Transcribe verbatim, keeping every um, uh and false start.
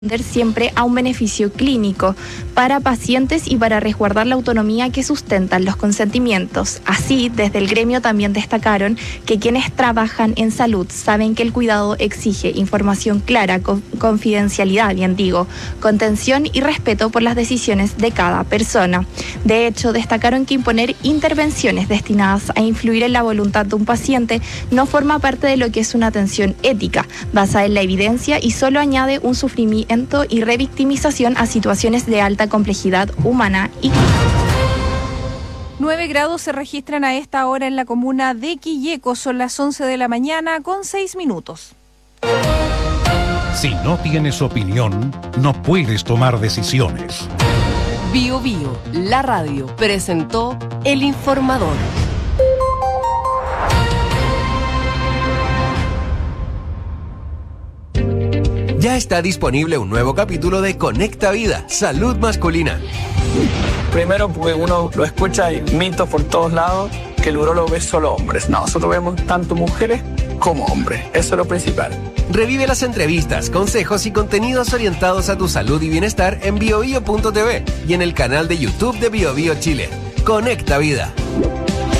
siempre a un beneficio clínico para pacientes y para resguardar la autonomía que sustentan los consentimientos. Así, desde el gremio también destacaron que quienes trabajan en salud saben que el cuidado exige información clara, con, confidencialidad, bien digo, contención y respeto por las decisiones de cada persona. De hecho, destacaron que imponer intervenciones destinadas a influir en la voluntad de un paciente no forma parte de lo que es una atención ética, basada en la evidencia y solo añade un sufrimiento y revictimización a situaciones de alta complejidad humana y nueve grados se registran a esta hora en la comuna de Quilleco. Son las once de la mañana con seis minutos. Si no tienes opinión, no puedes tomar decisiones. Bio Bio, la radio, presentó El Informador. Ya está disponible un nuevo capítulo de Conecta Vida, Salud Masculina. Primero, porque uno lo escucha y mitos por todos lados, que el urólogo ve solo hombres. No, nosotros vemos tanto mujeres como hombres. Eso es lo principal. Revive las entrevistas, consejos y contenidos orientados a tu salud y bienestar en bio bio punto t v y en el canal de YouTube de Bio Bio Chile. Conecta Vida.